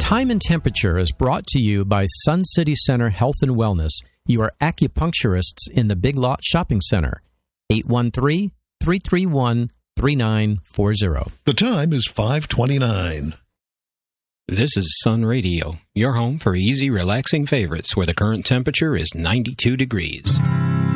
Time and Temperature is brought to you by Sun City Center Health and Wellness, your acupuncturists in the Big Lot Shopping Center. 813-331-3940. The time is 5:29. This is Sun Radio, your home for easy, relaxing favorites where the current temperature is 92 degrees.